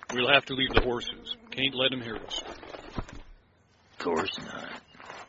We'll have to leave the horses. Can't let him hear us. Of course not.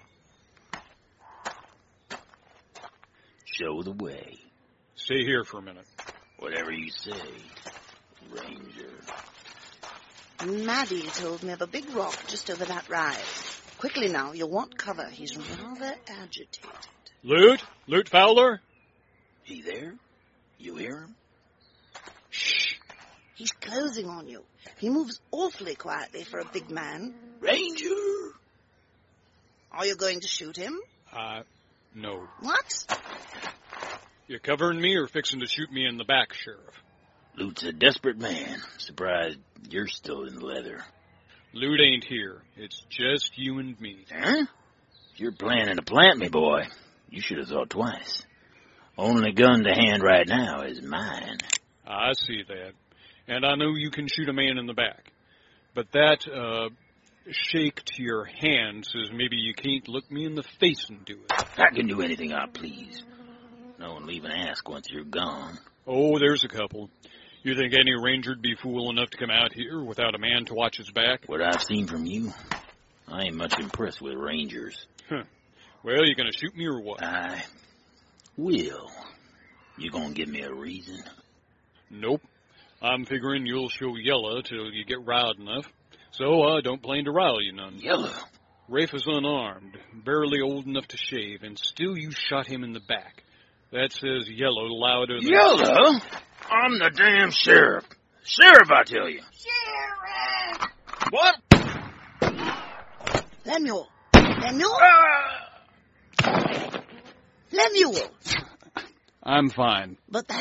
Show the way. Stay here for a minute. Whatever you say, Ranger. Maddie told me of a big rock just over that rise. Quickly now, you'll want cover. He's rather agitated. Lute Fowler? He there? You hear him? Shh. He's closing on you. He moves awfully quietly for a big man. Ranger! Are you going to shoot him? No. What? You covering me or fixing to shoot me in the back, Sheriff? Lute's a desperate man. Surprised you're still in leather. Lute ain't here. It's just you and me. Huh? If you're planning to plant me, boy, you should have thought twice. Only gun to hand right now is mine. I see that. And I know you can shoot a man in the back. But that, shake to your hand says maybe you can't look me in the face and do it. I can do anything I please. No one will even ask once you're gone. Oh, there's a couple. You think any ranger'd be fool enough to come out here without a man to watch his back? What I've seen from you, I ain't much impressed with rangers. Huh. Well, you gonna shoot me or what? I will. You gonna give me a reason? Nope. I'm figuring you'll show yellow till you get riled enough. So, don't plan to rile you none. Yellow? Rafe is unarmed, barely old enough to shave, and still you shot him in the back. That says yellow louder than... Yellow? I'm the damn sheriff. Sheriff, I tell you. Sheriff! What? Lemuel! Lemuel! Ah! Lemuel! I'm fine. But that